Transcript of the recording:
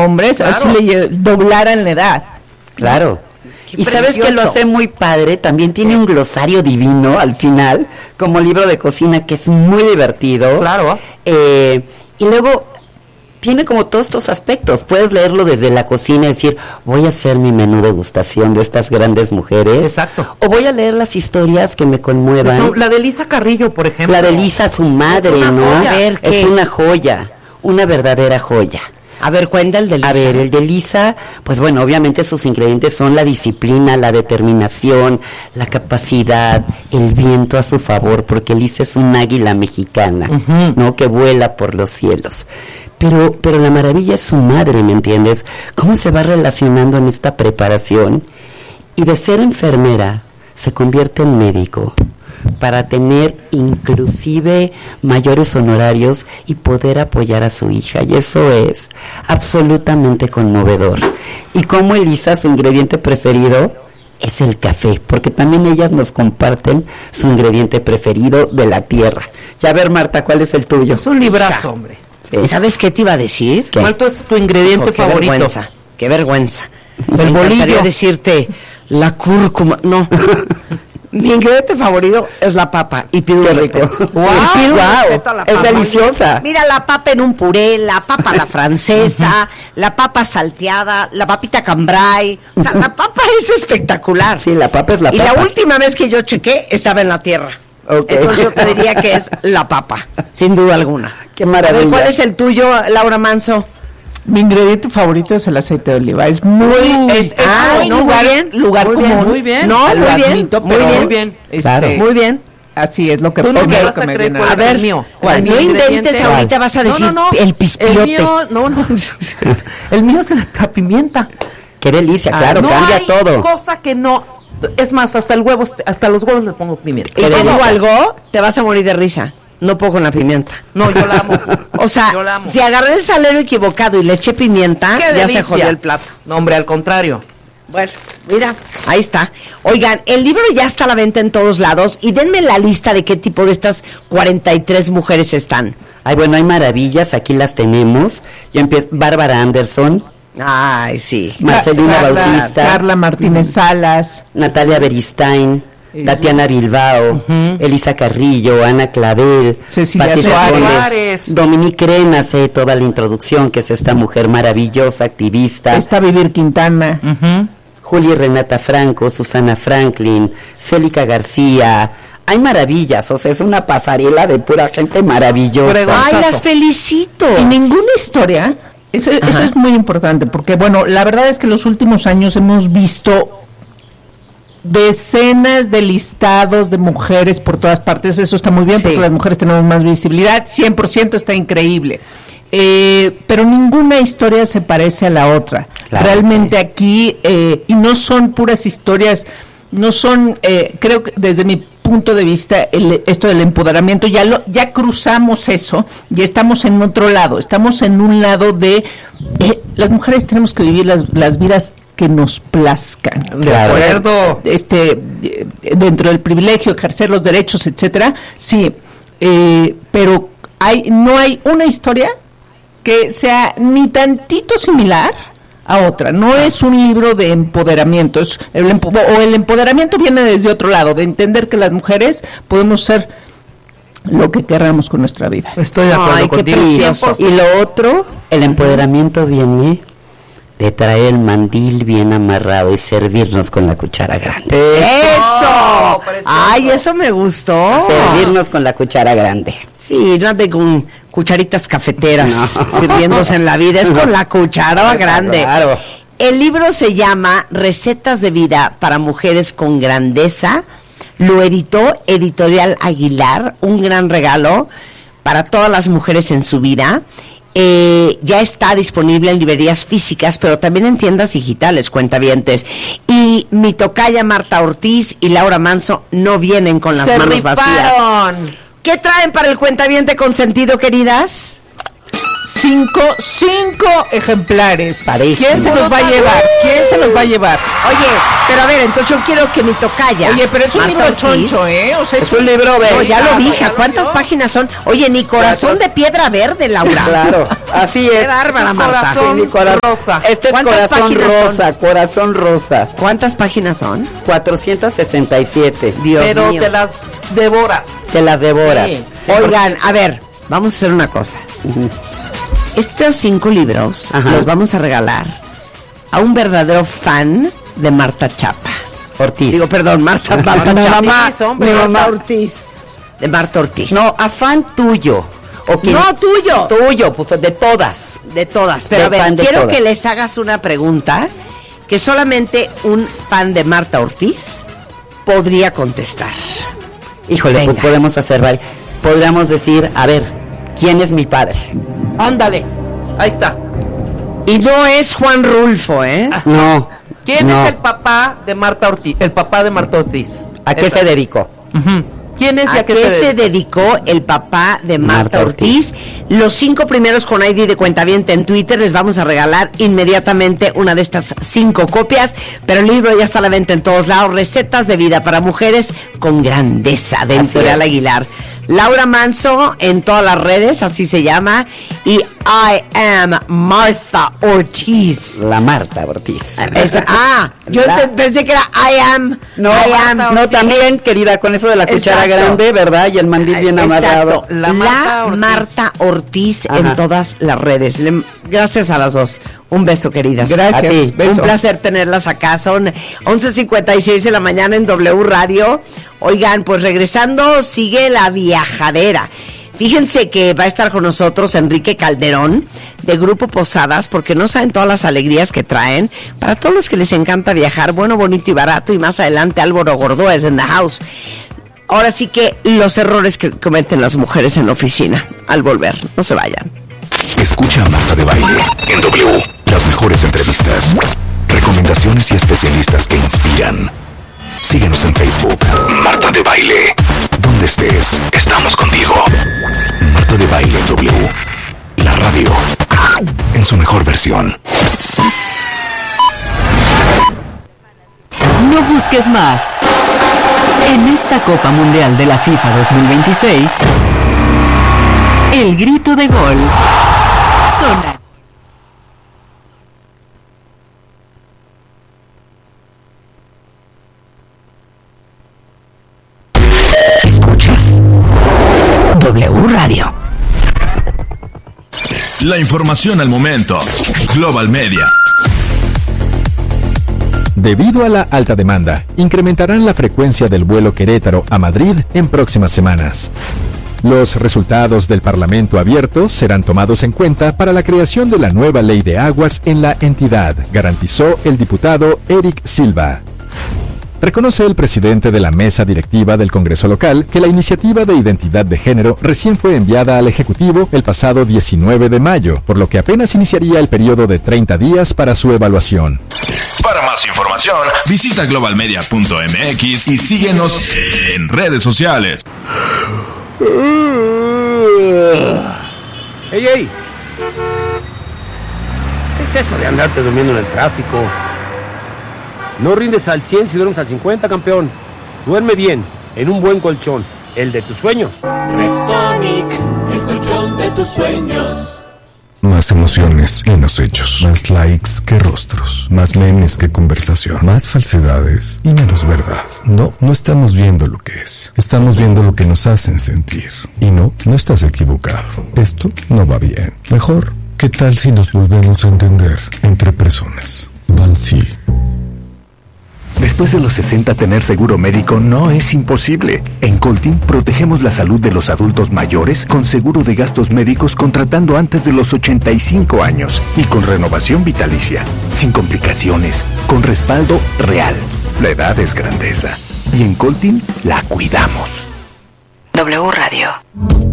hombres, Claro. así le doblaran la edad. Claro. Y sabes precioso. que lo hace muy padre, también tiene un glosario divino al final, como libro de cocina, que es muy divertido. Claro. Y luego tiene como todos estos aspectos. Puedes leerlo desde la cocina y decir, voy a hacer mi menú degustación de estas grandes mujeres. Exacto. O voy a leer las historias que me conmuevan. Eso, la de Lisa Carrillo, por ejemplo. La de Lisa, su madre, Es una ¿no? joya. A ver, ¿qué? es una joya, una verdadera joya. A ver, cuenta el de Lisa. A ver, el de Lisa, pues bueno, obviamente sus ingredientes son la disciplina, la determinación, la capacidad, el viento a su favor, porque Lisa es un águila mexicana, ¿no? Que vuela por los cielos. Pero la maravilla es su madre, ¿me entiendes? Cómo se va relacionando en esta preparación y de ser enfermera se convierte en médico para tener inclusive mayores honorarios y poder apoyar a su hija, y eso es absolutamente conmovedor. Y como Elisa, su ingrediente preferido es el café, porque también ellas nos comparten su ingrediente preferido de la tierra. Ya a ver, Marta, ¿cuál es el tuyo? Es un librazo, hombre. Sí. ¿Sabes qué te iba a decir? ¿Qué? ¿Cuál es tu ingrediente Hijo, favorito? Qué vergüenza. El Me encantaría bolillo. decirte la cúrcuma. No. Mi ingrediente favorito es la papa y pido Qué un rico. respeto. Wow, Y pido un wow, respeto a la es papa. deliciosa. Mira, la papa en un puré, la papa a la francesa, la papa salteada, la papita cambray. O sea, la papa es espectacular. Sí, la papa es la Y papa. la última vez que yo chequé estaba en la tierra. Ok. Entonces yo te diría que es la papa, sin duda alguna. Qué A maravilla. ver, ¿cuál es el tuyo, Laura Manso? Mi ingrediente favorito es el aceite de oliva. Es muy, es muy no, muy lugar, bien, lugar muy común. bien, muy bien. No, Lo muy bien, admito, muy pero bien. Muy bien. Claro. Muy bien. Así es lo que Tú no me lo vas que a me creer viene cuál a es la- el mío. ¿Cuál? Mi No inventes, ingrediente- ahorita vas a decir el pispiote. El mío, no. El mío es la pimienta. Qué delicia, claro, no cambia hay todo. cosa que no. Es más, hasta los huevos le pongo pimienta. Y te Todo. digo algo, te vas a morir de risa. No puedo con la pimienta. No, yo la amo. O sea, Yo la amo. si agarré el salero equivocado y le eché pimienta, ¡Qué ya delicia! se jodió el plato. No, hombre, al contrario. Bueno, mira, ahí está. Oigan, el libro ya está a la venta en todos lados y denme la lista de qué tipo de estas 43 mujeres están. Ay, bueno, hay maravillas, aquí las tenemos. Yo empiezo, Bárbara Anderson, Ay, sí. Marcelina Bautista, Carla Martínez Salas. Natalia Beristain, Sí. Tatiana Bilbao, Elisa Carrillo, Ana Clavel, Cecilia Pati Suárez. Dominique Ren hace toda la introducción, que es esta mujer maravillosa, activista. Está Vivir Quintana. Juli Renata Franco, Susana Franklin, Célica García. Hay maravillas, o sea, es una pasarela de pura gente maravillosa. Ay, las felicito. Y ninguna historia, eso es muy importante, porque bueno, la verdad es que los últimos años hemos visto decenas de listados de mujeres por todas partes. Eso está muy bien, Sí. porque las mujeres tenemos más visibilidad, 100% está increíble. Pero ninguna historia se parece a la otra. Claro. Realmente aquí, y no son puras historias, no son, creo que desde mi punto de vista, esto del empoderamiento, ya cruzamos eso, ya estamos en otro lado, estamos en un lado de, las mujeres tenemos que vivir las vidas que nos plazcan. De acuerdo. Dentro del privilegio, ejercer los derechos, etcétera, sí, pero no hay una historia que sea ni tantito similar a otra. No es un libro de empoderamiento, el empoderamiento viene desde otro lado, de entender que las mujeres podemos ser lo que queramos con nuestra vida. Estoy de acuerdo Ay, qué contigo. precioso. Y lo otro, el empoderamiento viene de traer el mandil bien amarrado y servirnos con la cuchara grande. ¡Eso! Precioso. Ay, eso me gustó. Servirnos con la cuchara grande. Sí, no ande con cucharitas cafeteras sirviéndose en la vida, es con la cuchara grande. Claro. El libro se llama Recetas de vida para mujeres con grandeza. Lo editó Editorial Aguilar, un gran regalo para todas las mujeres en su vida. Ya está disponible en librerías físicas, pero también en tiendas digitales, cuentavientes. Y mi tocaya Marta Ortiz y Laura Manso no vienen con las Se manos vacías. rifaron. ¿Qué traen para el cuentaviente consentido, queridas? 5 ejemplares. Padrísimo. ¿Quién se los va a llevar? ¿Quién se los va a llevar? Oye, pero a ver, entonces yo quiero que mi tocaya. Oye, pero es un Marta libro Ortiz, choncho, ¿eh? O sea, Es un libro No, de... ya lo vi, ya hija. lo ¿Cuántas vio. páginas son? Oye, ni corazón de piedra verde, Laura. Claro, así es. Qué bárbara, Es Marta. corazón Sí, mi corazón rosa. Este es ¿Cuántas corazón páginas rosa, corazón rosa. ¿Cuántas páginas son? 467. Dios Pero mío. te las devoras. Te las devoras. Sí. Oigan, a ver, vamos a hacer una cosa. Estos 5 libros Ajá. los vamos a regalar a un verdadero fan de Marta Chapa. Ortiz. Digo, perdón, Marta Mi Chapa. mamá, Sí, hombre, mi Marta mamá. Ortiz. De Marta Ortiz. No, afán tuyo. ¿O quién? No, tuyo. Tuyo, pues de todas. De todas. Pero De a ver, fan de quiero todas. que les hagas una pregunta que solamente un fan de Marta Ortiz podría contestar. Híjole, Venga. pues podemos hacer varios. Podríamos decir, a ver, ¿quién es mi padre? Ándale. Ahí está. Y no es Juan Rulfo, ¿eh? No. ¿Quién no. es el papá de Marta Ortiz? El papá de Marta Ortiz. ¿A qué Esa. se dedicó? Ujú. ¿Quién es y ¿A qué se dedicó el papá de Marta Marta Ortiz? Los 5 primeros con ID de cuentaviente en Twitter les vamos a regalar inmediatamente una de estas 5 copias, pero el libro ya está a la venta en todos lados. Recetas de vida para mujeres con grandeza, de Así Editorial es. Aguilar. Laura Manso en todas las redes, así se llama, y I am Martha Ortiz. La Marta Ortiz. Yo pensé que era I am. No, I am. no, también, querida, con eso de la cuchara Exacto. grande, ¿verdad? Y el mandil bien amarrado. Exacto. La La Marta Marta Ortiz. Ortiz Ajá. en todas las redes. Gracias a las dos. Un beso, queridas. Gracias, A ti. beso. Un placer tenerlas acá. Son 11:56 de la mañana en W Radio. Oigan, pues regresando, sigue la viajadera. Fíjense que va a estar con nosotros Enrique Calderón de Grupo Posadas, porque no saben todas las alegrías que traen. Para todos los que les encanta viajar, bueno, bonito y barato. Y más adelante Álvaro Gordoes en the house. Ahora sí que los errores que cometen las mujeres en la oficina al volver. No se vayan. Escucha a Marta de Baile en W. Las mejores entrevistas, recomendaciones y especialistas que inspiran. Síguenos en Facebook. Marta de Baile. Donde estés, estamos contigo. Marta de Baile W. La radio. En su mejor versión. No busques más. En esta Copa Mundial de la FIFA 2026, el grito de gol suena. Escuchas W Radio. La información al momento. Global Media. Debido a la alta demanda, incrementarán la frecuencia del vuelo Querétaro a Madrid en próximas semanas. Los resultados del Parlamento abierto serán tomados en cuenta para la creación de la nueva ley de aguas en la entidad, garantizó el diputado Eric Silva. Reconoce el presidente de la mesa directiva del Congreso local que la iniciativa de identidad de género recién fue enviada al Ejecutivo el pasado 19 de mayo, por lo que apenas iniciaría el periodo de 30 días para su evaluación. Para más información, visita globalmedia.mx y síguenos en redes sociales. ¡Ey, ey! ¿Qué es eso de andarte durmiendo en el tráfico? No rindes al 100 si duermes al 50, campeón. Duerme bien, en un buen colchón, el de tus sueños. Restonic, el colchón de tus sueños. Más emociones, menos hechos. Más likes que rostros. Más memes que conversación. Más falsedades y menos verdad. No estamos viendo lo que es. Estamos viendo lo que nos hacen sentir. Y no estás equivocado. Esto no va bien. Mejor, ¿qué tal si nos volvemos a entender entre personas? Bansi. Después de los 60, tener seguro médico no es imposible. En Coltin protegemos la salud de los adultos mayores con seguro de gastos médicos contratando antes de los 85 años y con renovación vitalicia, sin complicaciones, con respaldo real. La edad es grandeza y en Coltin la cuidamos. W Radio.